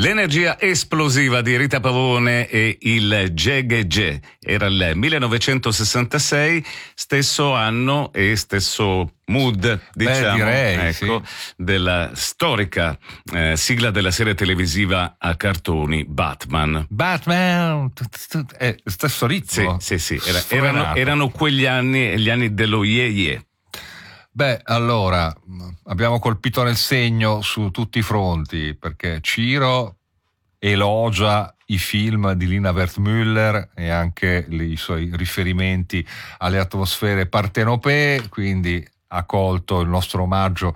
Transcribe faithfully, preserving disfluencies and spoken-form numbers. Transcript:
L'energia esplosiva di Rita Pavone e il Geghe Ge. Era il millenovecentosessantasei, stesso anno e stesso mood, diciamo, Beh, direi, ecco, sì. della storica eh, sigla della serie televisiva a cartoni Batman. Batman, eh, stesso ritmo. Sì, sì, sì. Era, erano, erano quegli anni, gli anni dello ye ye. Beh, allora, abbiamo colpito nel segno su tutti i fronti, perché Ciro elogia i film di Lina Wertmüller e anche i suoi riferimenti alle atmosfere partenopee, quindi ha colto il nostro omaggio